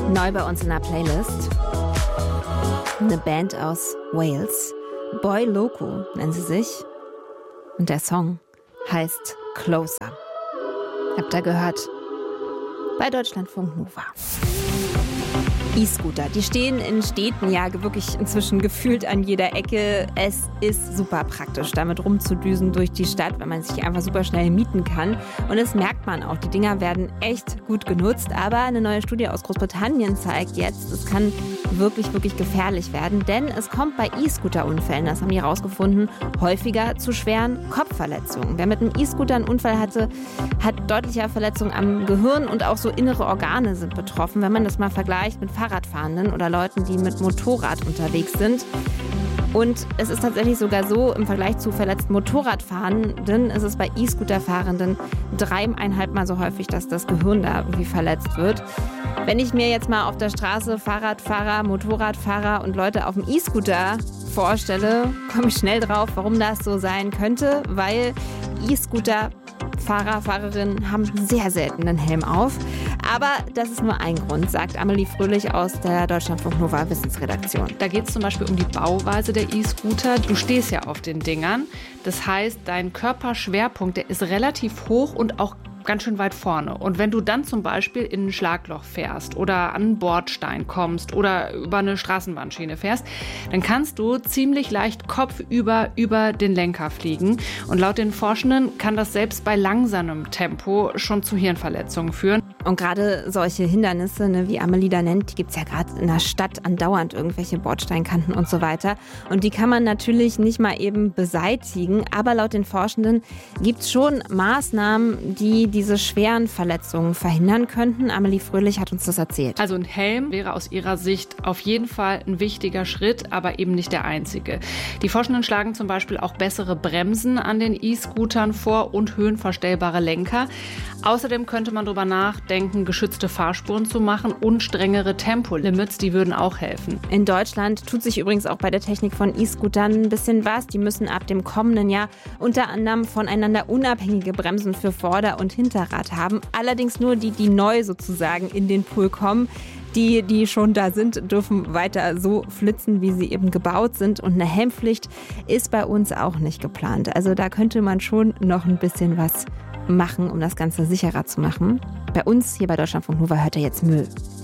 Neu bei uns in der Playlist. Eine Band aus Wales. Boy Loco nennen sie sich. Und der Song heißt Closer. Habt ihr gehört? Bei Deutschlandfunk Nova. E-Scooter, die stehen in Städten ja wirklich inzwischen gefühlt an jeder Ecke. Es ist super praktisch, damit rumzudüsen durch die Stadt, wenn man sich einfach super schnell mieten kann. Und das merkt man auch. Die Dinger werden echt gut genutzt. Aber eine neue Studie aus Großbritannien zeigt jetzt, es kann wirklich, wirklich gefährlich werden. Denn es kommt bei E-Scooter-Unfällen, das haben die herausgefunden, häufiger zu schweren Kopfverletzungen. Wer mit einem E-Scooter einen Unfall hatte, hat deutliche Verletzungen am Gehirn und auch so innere Organe sind betroffen. Wenn man das mal vergleicht mit Fahrradfahrenden oder Leuten, die mit Motorrad unterwegs sind. Und es ist tatsächlich sogar so, im Vergleich zu verletzten Motorradfahrenden ist es bei E-Scooter-Fahrenden 3,5 Mal so häufig, dass das Gehirn da irgendwie verletzt wird. Wenn ich mir jetzt mal auf der Straße Fahrradfahrer, Motorradfahrer und Leute auf dem E-Scooter vorstelle, komme ich schnell drauf, warum das so sein könnte, weil E-Scooter-Fahrer, Fahrerinnen haben sehr selten einen Helm auf. Aber das ist nur ein Grund, sagt Amelie Fröhlich aus der Deutschlandfunk Nova Wissensredaktion. Da geht es zum Beispiel um die Bauweise der E-Scooter. Du stehst ja auf den Dingern. Das heißt, dein Körperschwerpunkt, der ist relativ hoch und auch ganz schön weit vorne. Und wenn du dann zum Beispiel in ein Schlagloch fährst oder an einen Bordstein kommst oder über eine Straßenbahnschiene fährst, dann kannst du ziemlich leicht kopfüber über den Lenker fliegen. Und laut den Forschenden kann das selbst bei langsamem Tempo schon zu Hirnverletzungen führen. Und gerade solche Hindernisse, wie Amelie da nennt, die gibt es ja gerade in der Stadt andauernd, irgendwelche Bordsteinkanten und so weiter. Und die kann man natürlich nicht mal eben beseitigen. Aber laut den Forschenden gibt es schon Maßnahmen, die diese schweren Verletzungen verhindern könnten. Amelie Fröhlich hat uns das erzählt. Also ein Helm wäre aus ihrer Sicht auf jeden Fall ein wichtiger Schritt, aber eben nicht der einzige. Die Forschenden schlagen zum Beispiel auch bessere Bremsen an den E-Scootern vor und höhenverstellbare Lenker. Außerdem könnte man darüber nachdenken, geschützte Fahrspuren zu machen und strengere Tempolimits, die würden auch helfen. In Deutschland tut sich übrigens auch bei der Technik von E-Scootern ein bisschen was. Die müssen ab dem kommenden Jahr unter anderem voneinander unabhängige Bremsen für Vorder- und Hinterrad haben. Allerdings nur die neu sozusagen in den Pool kommen. Die schon da sind, dürfen weiter so flitzen, wie sie eben gebaut sind. Und eine Helmpflicht ist bei uns auch nicht geplant. Also da könnte man schon noch ein bisschen was machen, um das Ganze sicherer zu machen. Bei uns hier bei Deutschlandfunk Nova hört ihr jetzt Müll.